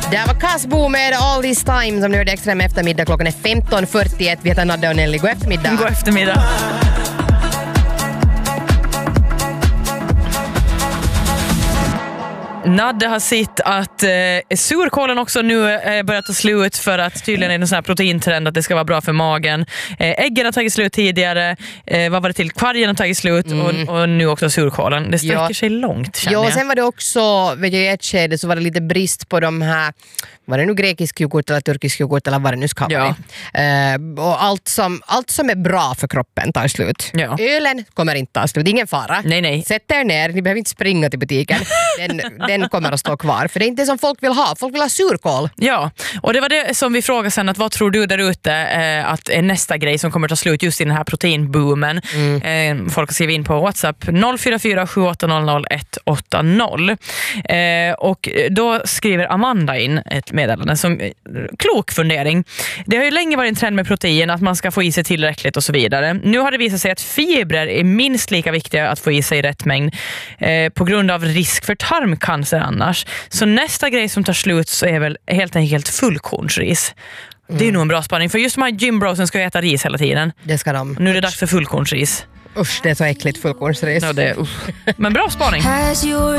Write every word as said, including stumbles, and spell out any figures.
Det var Kasbo med All This Time som nu är det extra med eftermiddag. Klockan är femton fyrtioett. Vi heter Nadde och Nelly. God eftermiddag. God eftermiddag. Nadde har sett att eh, surkålen också nu eh, börjat ta slut för att tydligen är det en sån här proteintrend att det ska vara bra för magen. Eh, äggen har tagit slut tidigare. Eh, vad var det till? Kvargen har tagit slut mm. och, och nu också surkålen. Det sträcker ja. sig långt, känner ja, jag. Ja, sen var det också, vet jag, i ett skede så var det lite brist på de här, var det nu grekisk yoghurt eller turkisk yoghurt eller vad det nu ska vara. Ja. Eh, och allt som, allt som är bra för kroppen tar slut. Ja. Ölen kommer inte ta slut, ingen fara. Nej, nej. Sätt er ner, ni behöver inte springa till butiken. Den, den kommer att stå kvar, för det är inte det som folk vill ha. Folk vill ha surkål. Ja, och det var det som vi frågade sen, att vad tror du där ute eh, att är nästa grej som kommer ta slut just i den här proteinboomen? Mm. Eh, folk har skrivit in på WhatsApp noll fyra fyra sju åtta noll noll ett åtta noll. Eh, och då skriver Amanda in ett meddelande som klok fundering. Det har ju länge varit en trend med protein att man ska få i sig tillräckligt och så vidare. Nu har det visat sig att fibrer är minst lika viktiga att få i sig i rätt mängd eh, på grund av risk för tarmcancer annars. Så nästa grej som tar slut så är väl helt enkelt fullkornsris. Mm. Det är nog en bra spaning, för just de här gymbrosen ska äta ris hela tiden. Det ska de. Nu är det dags för fullkornsris. Usch, det är så äckligt fullkornsris. Ja, det är, usch. Men bra spaning.